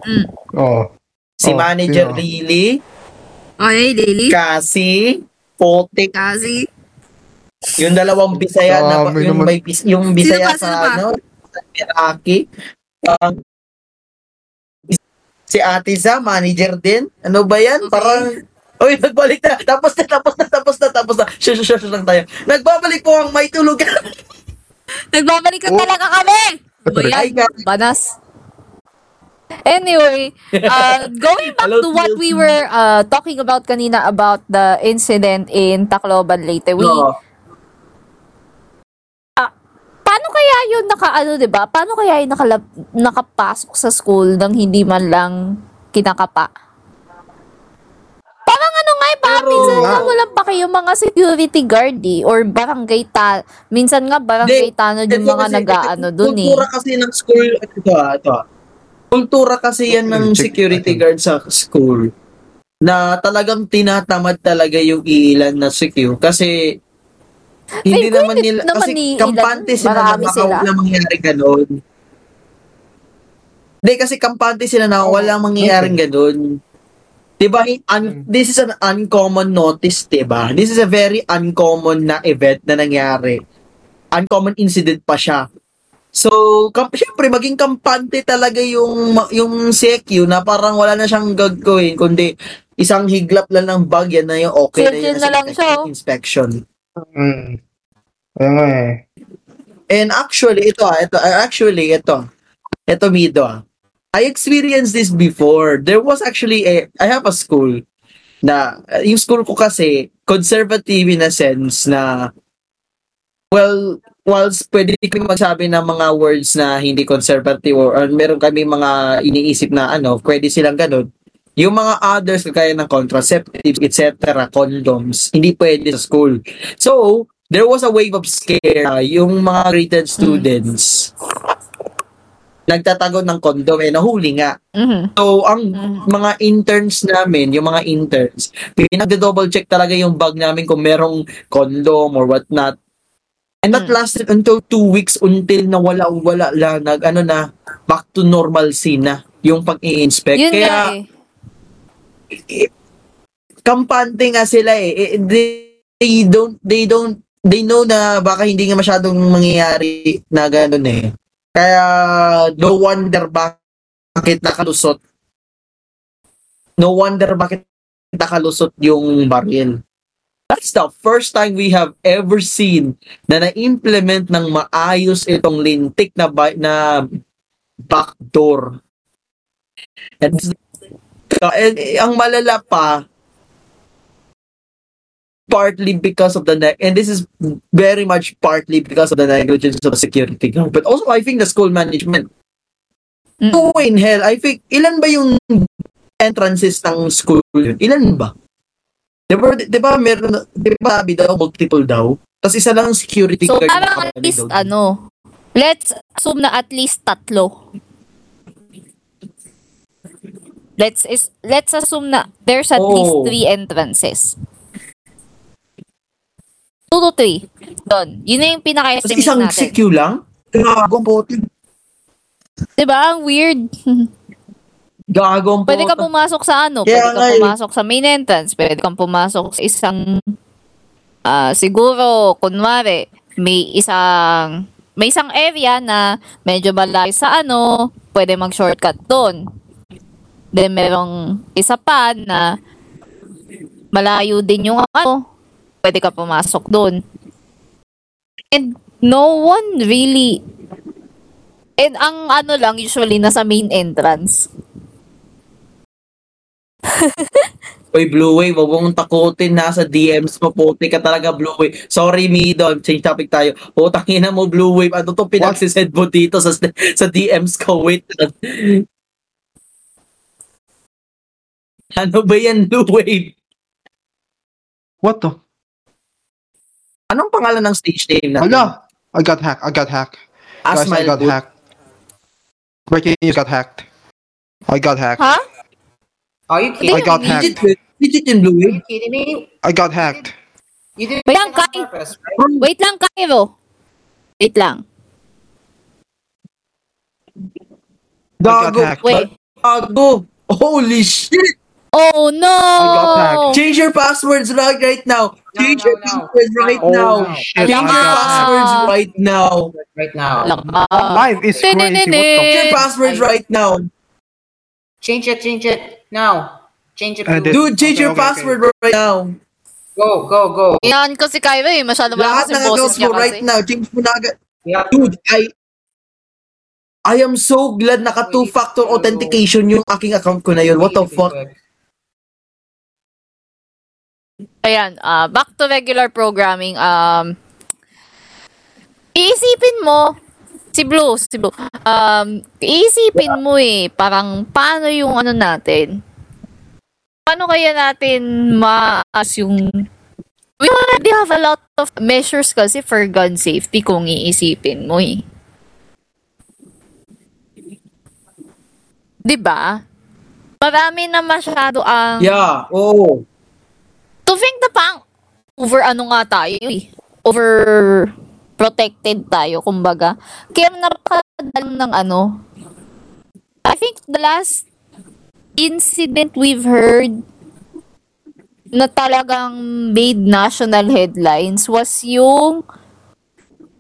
Oh. Si Manager sino? Lily, Okay, Lily. Cassie, Potik, Kasi. yung dalawang Bisaya na Dami yung naman. may yung Bisaya Sino pa? sa Meraki. Si Ate Za, manager din. Ano ba yan? Okay. Parang Oy, nagbalik na. Tapos na. Shush lang tayo. Nagbabalik po ang may tulugan. Nagbabalik ka talaga kami! Ay, Bayan, banas. Anyway, going back Hello, to what we TLC. were talking about kanina about the incident in Tacloban Leyte. Paano kaya yun diba? Paano kaya yun nakapasok sa school nang hindi man lang kinakapa? Parang minsan nga walang pa kayo mga security guard or barangay minsan nga barangay tanod yung mga nag-aano dun eh. Kultura kasi ng school, ito. Kultura kasi yan ng security guard sa school na talagang tinatamad talaga yung ilan na secure kasi hindi naman nila kasi kampante sila na baka walang mangyari ganun. Hindi kasi kampante sila na walang mangyayaring ganun. Diba, this is an uncommon notice, diba? This is a very uncommon na event na nangyari. Uncommon incident pa siya. So, syempre, maging kampante talaga yung CQ na parang wala na siyang gagawin, kundi isang higlap lang ng bag, yan na yung okay na yun sa inspection. Kaya nga eh. And actually, ito, Mido, I experienced this before. There was actually I have a school na, yung school ko kasi, conservative in a sense na, whilst pwede kami magsabi ng mga words na hindi conservative or meron kami mga iniisip na pwede silang ganun. Yung mga others, kaya ng contraceptives, etc., condoms, hindi pwede sa school. So, there was a wave of scare. Yung mga graded students, nagtatago ng condom, nahuli nga. Mm-hmm. So, ang mga interns namin, yung mga interns, pinag-double check talaga yung bag namin kung merong condom or whatnot. And that lasted until 2 weeks until na wala lang, back to normalcy na yung pag-i-inspect. Yun Kaya, kampante nga sila eh. They know na baka hindi nga masyadong mangyayari na gano'n eh. Kaya, no wonder bakit nakalusot yung baril. That's the first time we have ever seen na na-implement ng maayos itong lintik na backdoor. And ang malala pa, partly because of and this is very much partly because of the negligence of the security guard, but also I think the school management. No way in hell, I think, ilan ba yung entrances ng school? Ilan ba? Diba meron, diba daw multiple daw? Tapos isa lang security guard. So parang at least let's assume na at least 3. Let's assume na there's at least 3 entrances. 2 to 3. Doon. Yun na yung pinaka-estimate isang natin. CQ lang? Gagong pote. Diba? Ang weird. Gagong pote. Pwede ka pumasok sa Pwede ka pumasok sa main entrance. Pwede kang pumasok sa isang siguro, kunwari, may isang area na medyo malayo sa pwede mag-shortcut doon. Then, merong isa pa na malayo din yung pwede ka pumasok doon. And no one really, and ang lang usually nasa main entrance. Oy, Blue Wave, wag mong takutin, nasa DMs mo, puti ka talaga, Blue Wave. Sorry, Mido, change topic tayo. Tangina mo, Blue Wave, ano to pinagsisend mo dito sa DMs ko? Wait lang. Ano ba yan, Blue Wave? What the? Anong pangalan ng stage name natin? Hala! I got hacked. Guys, I got hacked. Breaking news, got hacked. I got hacked. Huh? Are you kidding? I got hacked. Digit in Blue Are Wave? you kidding me? I got hacked. You didn't Wait do lang, it on Kai. purpose, right? Wait lang, Cairo. Wait lang. I got Gago. hacked. Wait. Gago. Holy shit. Oh no! got hacked. Change your passwords right now. Change your passwords right now. Holy shit, Change I your got hacked. passwords right now. Right now. Live is crazy. What the Change your passwords right now. Change it. Now. Change it. I did. Dude, change your Okay. password right now. Go. Yan ko si Kyra eh. Masyado Lahat malakas ng yung boses accounts niya mo right kasi. now. Change mo na agad. Yeah. Dude, I am so glad naka two-factor authentication yung aking account ko na yun. What the fuck? Ayan, back to regular programming. Iisipin mo, si Blue, iisipin mo parang paano yung ano natin? Paano kaya natin maas yung... We already have a lot of measures kasi for gun safety kung iisipin mo eh. Diba? Marami na masyado ang... Yeah, oo. To think na pang over ano nga tayo eh. Over protected tayo, kumbaga. Kaya napakadalang ng ano. I think the last incident we've heard na talagang made national headlines was yung